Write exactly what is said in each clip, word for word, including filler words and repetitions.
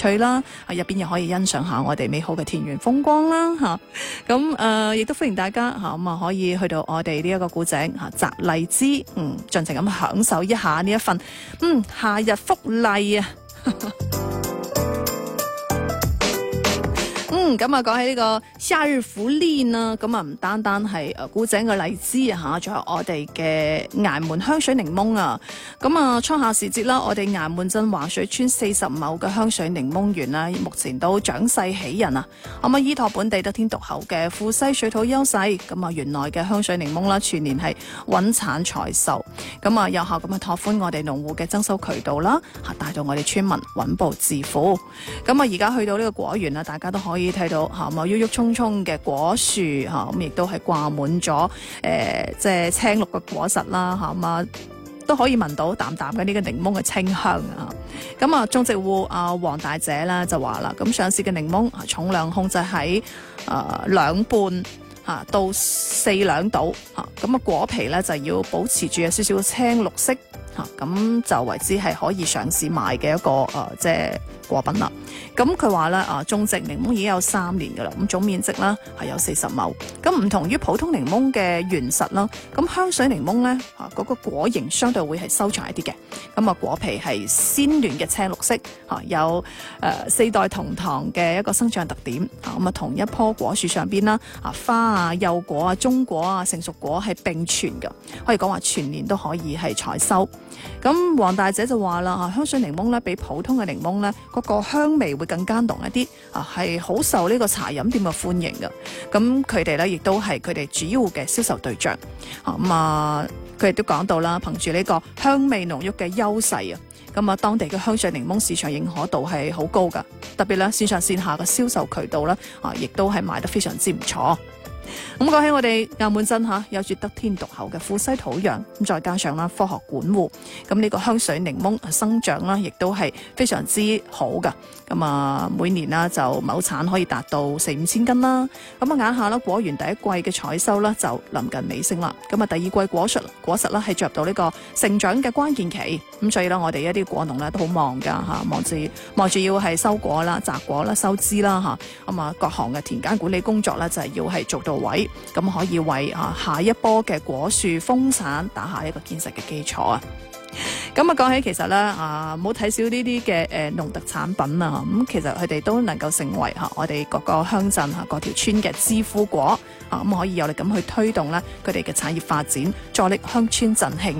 趣啦，入邊又可以欣賞下我哋美好嘅田園風光啦嚇。咁誒亦都歡迎大家嚇咁啊可以去到我哋呢一個古井嚇摘荔枝，嗯，盡情咁享受一下呢一份嗯夏日福利啊！嗯，咁啊，講起呢個夏日福利呢，咁啊唔單單係誒古井嘅荔枝啊嚇，仲有我哋嘅崖門香水檸檬啊。咁啊，初夏時節啦，我哋崖門鎮華水村四十畝嘅香水檸檬園啦，目前都長勢喜人啊。咁啊，依託本地得天獨厚嘅富硒水土優勢，咁啊園內嘅香水檸檬啦，全年係穩產採收，咁啊有效咁啊拓寬我哋農戶嘅增收渠道啦，嚇帶到我哋村民穩步致富。咁啊而家去到呢個果園啊，大家都可以睇到嚇，冇鬱鬱葱葱嘅果樹嚇，咁亦都係掛滿咗誒，即係青綠嘅果實啦嚇，咁啊都可以聞到淡淡嘅呢個檸檬嘅清香啊！咁啊，種植戶啊黃大姐咧就話啦，咁上市嘅檸檬重量控制喺誒兩半嚇到四兩度嚇，咁啊果皮咧就要保持住有少少青綠色嚇，咁就為之係可以上市賣嘅一個誒即係果品啦。咁佢話咧啊，種植檸檬已經有三年噶啦，咁總面積啦係有四十畝。咁唔同於普通檸檬嘅原實啦，咁香水檸檬咧啊嗰個果形相對會係修長一啲嘅。咁啊果皮係鮮嫩嘅青綠色，嚇有誒四代同堂嘅一個生長特點。啊咁啊同一棵果樹上邊啦，啊花啊幼果啊中果啊成熟果係並存嘅，可以講話全年都可以係採收。咁黃大姐就話啦，啊香水檸檬咧比普通嘅檸檬咧嗰個香味會更加濃一啲，啊係好受呢個茶飲店嘅歡迎嘅。咁佢哋咧亦都係佢哋主要嘅銷售對象。咁啊，佢哋都講到啦，憑住呢個香味濃郁嘅優勢啊，咁啊當地嘅香水檸檬市場認可度係好高噶，特別咧線上線下嘅銷售渠道咧啊，亦都係賣得非常之唔錯。咁講起我哋崖門鎮嚇，有住得天獨厚嘅富硒土壤，咁再加上啦科學管護，咁呢個香水檸檬生長啦，亦都係非常之好噶。咁啊，每年啦就畝產可以達到四五千斤啦。咁啊，眼下啦果園第一季嘅採收啦就臨近尾聲啦。咁啊，第二季果實果實啦係進入到呢個成長嘅關鍵期。咁所以啦，我哋一啲果農咧都好忙噶嚇，忙住忙住要係收果啦、摘果啦、收枝啦嚇。咁啊，各項嘅田間管理工作咧就係要係做到位，咁可以為啊下一波嘅果樹豐產打下一個堅實嘅基礎啊！咁啊，講起其實咧啊，唔好睇少呢啲嘅誒農特產品啊，咁其實佢哋都能夠成為嚇我哋各個鄉鎮嚇各條村嘅致富果啊，咁可以有力咁去推動咧佢哋嘅產業發展，助力鄉村振興。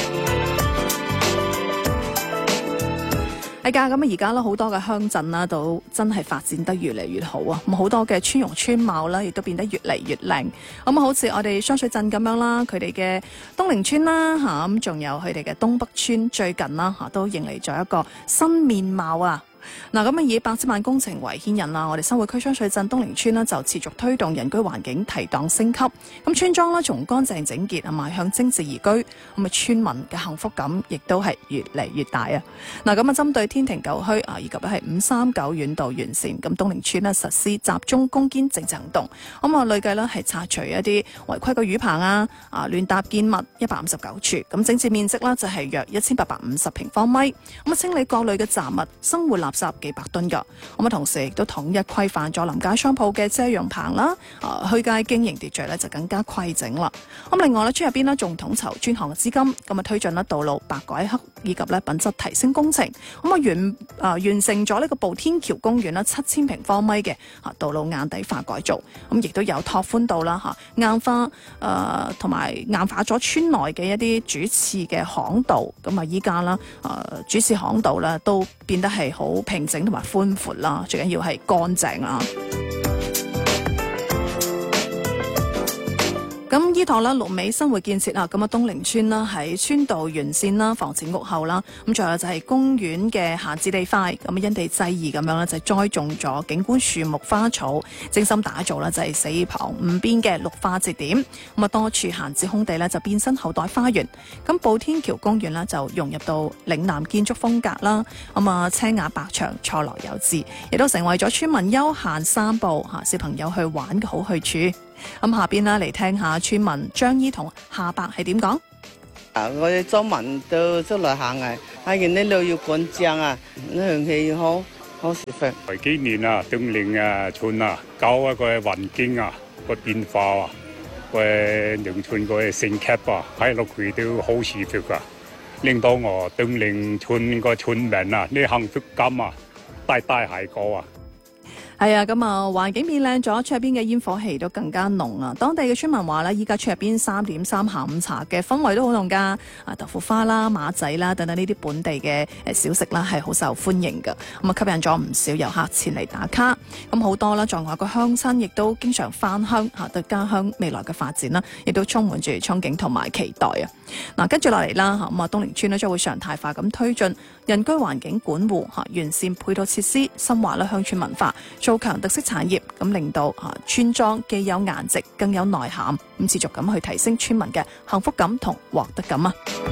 係㗎，咁啊而家咧好多嘅鄉鎮啦，都真係發展得越嚟越好啊！咁好多嘅村容村貌啦，亦都變得越嚟越靚。咁啊，好似我哋雙水鎮咁樣啦，佢哋嘅東寧村啦嚇，咁仲有佢哋嘅東北村，最近啦嚇都迎嚟咗一個新面貌啊！嗱，咁啊以百千萬工程為牽引啦，我哋新會區雙水鎮東寧村呢就持續推動人居環境提檔升級，咁村莊呢從乾淨整潔啊邁向精緻宜居，咁啊村民嘅幸福感亦都係越嚟越大啊！嗱，咁啊針對天庭舊墟啊以及咧係五三九遠道完善，咁東寧村呢實施集中攻堅整治行動，咁啊累計呢係拆除一啲違規嘅魚棚啊啊亂搭建物一百五十九處，咁整治面積呢就係約一千八百五十平方米，咁啊清理各類嘅雜物、生活垃圾幾百噸噶，咁啊同時亦都統一規範咗臨街商鋪嘅遮陽棚啦，啊虛街經營秩序咧就更加規整啦。咁另外咧村入邊呢仲統籌專項嘅資金，咁啊推進咧道路白改黑以及咧品質提升工程，咁啊完啊完成咗呢個步天橋公園啦七千平方米嘅啊道路硬底化改造，咁亦都有拓寬到啦吓硬化誒同埋硬化咗村內嘅一啲主次嘅巷道，咁啊依家啦誒主次巷道咧都變得係好平整同埋寬闊啦，最緊要係乾淨啦。咁依託啦，綠美生活建設啊，咁啊東寧村啦，喺村道完善啦，房前屋後啦，咁仲有就係公園嘅閒置地塊，咁啊因地制宜咁樣咧，就栽種咗景觀樹木花草，精心打造啦，就係四旁五邊嘅綠化節點，咁啊多處閒置空地咧就變身後代花園，咁步天橋公園咧就融入到嶺南建築風格啦，咁啊青瓦白牆，錯落有致，亦都成為咗村民休閒散步嚇小朋友去玩嘅好去處。咁下邊啦，嚟聽下村民張姨同夏伯係點講。 啊！我哋周民都出來行啊，睇見呢度要乾淨啊，啲空氣好， 好時分。 呢幾年啊，冬令啊，村啊，搞一個環境啊，個變化啊，個農村個升級啊，睇落去都好舒服噶，令到我冬令村個村民啊，呢幸福感啊，大大係高啊！ 係啊，咁啊，環境變靚咗，出入邊嘅煙火氣都更加濃啊！當地嘅村民話咧，依家出入邊三點三下午茶嘅氛圍都好濃噶，啊豆腐花啦、馬仔啦等等呢啲本地嘅誒小食啦，係好受歡迎噶，咁啊吸引咗唔少遊客前嚟打卡。咁好多啦，在外嘅鄉親亦都經常返鄉嚇，對家鄉未來嘅發展啦，亦都充滿住憧憬同埋期待啊！嗱，跟住落嚟啦嚇，咁啊東寧村咧將會常態化咁推進人居環境管護嚇，完善配套設施，深化咧鄉村文化，做強特色產業，咁令到啊村莊既有顏值，更有內涵，咁持續咁去提升村民嘅幸福感同獲得感啊！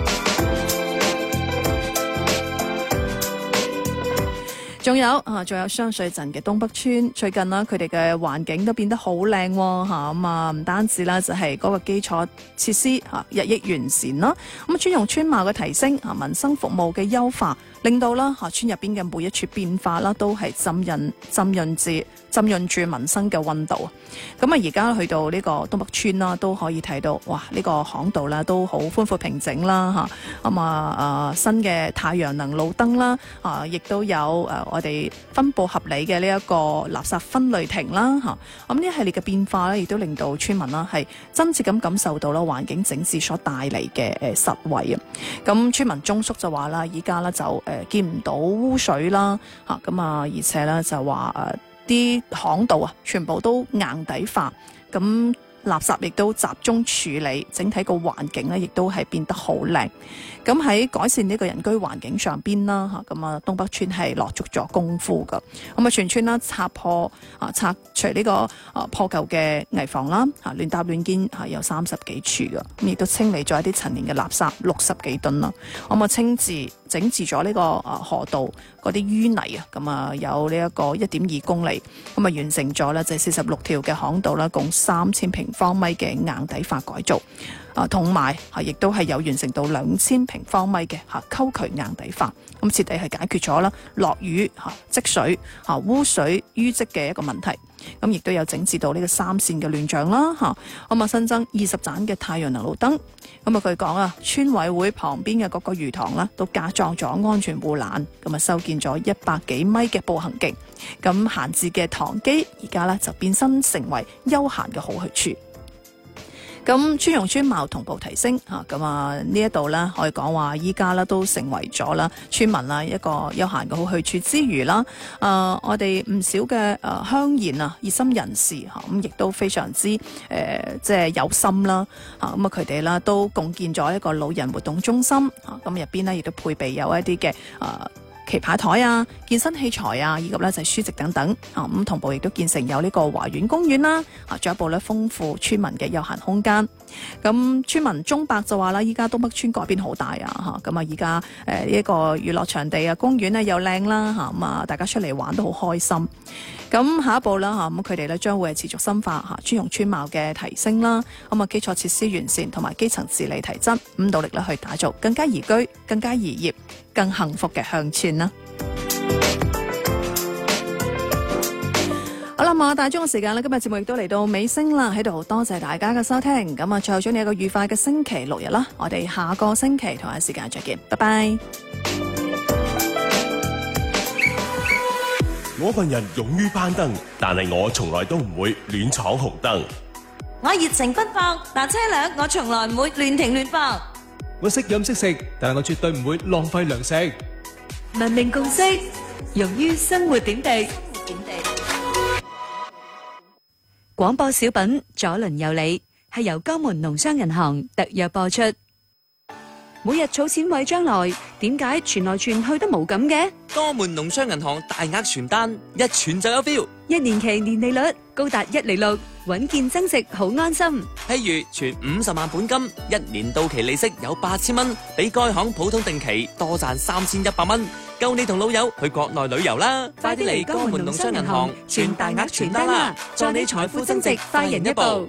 仲有啊，仲有雙水鎮嘅東北村，最近啦，佢哋嘅環境都變得好靚喎嚇，咁啊唔單止啦，就係嗰個基礎設施嚇日益完善啦，咁啊村容村貌嘅提升啊，民生服務嘅優化，令到啦嚇村入邊嘅每一處變化啦，都係浸潤浸潤住浸潤住民生嘅溫度啊！咁啊而家去到呢個東北村啦，都可以睇到哇呢、呢個巷道啦都好寬闊平整啦嚇，咁啊啊新嘅太陽能路燈啦啊，亦都有誒。啊我哋分佈合理嘅呢一個垃圾分類亭啦嚇，咁呢一系列嘅變化咧，亦都令到村民啦係真切咁感受到啦環境整治所帶嚟嘅誒實惠啊！咁村民鐘叔就話啦，而家咧就誒見唔到污水啦嚇，咁啊而且咧就話誒啲巷道啊全部都硬底化咁。垃圾亦都集中處理，整體個環境咧亦都係變得好靚。咁喺改善呢個人居環境上邊啦嚇，咁啊東北村係落足咗功夫噶。咁啊全村啦拆破啊拆除呢個啊破舊嘅危房啦嚇，亂搭亂建係有三十幾處噶，咁亦都清理咗一啲陳年嘅垃圾六十幾噸啦。咁啊清治整治咗呢個啊河道嗰啲淤泥啊，咁啊有呢一個一點二公里，咁啊完成咗咧就係四十六條嘅巷道啦，共三千平方米嘅硬底化改造，啊，同埋係亦都係有完成到兩千平方米嘅嚇溝渠硬底化，咁徹底係解決咗啦落雨嚇積水嚇污水淤積嘅一個問題，咁亦都有整治到呢個三線嘅亂象啦嚇，咁啊新增二十盞嘅太陽能路燈，咁啊據講啊村委會旁邊嘅各個魚塘啦都加裝咗安全護欄，咁啊修建咗一百幾米嘅步行徑，咁閒置嘅塘基而家咧就變身成為休閒嘅好去處。咁村容村貌同步提升嚇，咁啊呢一度咧可以講話依家咧都成為咗啦村民啊一個休閒嘅好去處之餘啦，啊我哋唔少嘅誒鄉賢啊熱心人士嚇，咁亦都非常之誒即係有心啦嚇，咁啊佢哋啦都共建咗一個老人活動中心嚇，咁入邊咧亦都配備有一啲嘅誒棋牌台啊、健身器材啊，以及咧就係書籍等等啊，咁同步亦都建成有呢個華苑公園啦，啊，進一步咧豐富村民嘅休閒空間。咁村民鐘伯就話啦，依家東北村改變好大啊，嚇咁啊，而家誒呢一個娛樂場地啊、公園咧又靚啦，嚇咁啊，大家出嚟玩都好開心。咁下一步啦嚇，咁佢哋咧將會係持續深化嚇村容村貌嘅提升啦，咁啊基礎設施完善同埋基層治理提質，咁努力咧去打造更加宜居、更加宜業、更幸福嘅鄉村啦。好啦，馬大鐘嘅時間咧，今日節目亦都嚟到尾聲啦，喺度多謝大家嘅收聽，咁啊，最後祝你一個愉快嘅星期六日啦，我哋下個星期同一時間再見，拜拜。 我份人勇於攀登，但係我從來都唔會亂闖紅燈。 我熱情奔放，但車輛我從來唔會亂停亂放。 我識飲識食，但係我絕對唔會浪費糧食。 文明共識，用於生活點滴。廣播小品左鄰右里係由江門農商銀行特約播出。每日儲錢為將來，點解傳來傳去都冇咁嘅？ 江門農商銀行大額傳單，一傳就有 feel。 一年期年利率高達一厘六，穩健增值，好安心。 譬如存五十萬本金，一年到期利息有八千蚊，比該行普通定期多賺三千一百蚊，夠你同老友去國內旅遊啦！快啲嚟江門農商銀行傳大額傳單啦，助你財富增值，快人一步。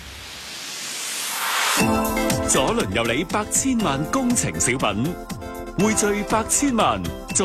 左鄰右里百千萬工程小品， 匯聚百千萬。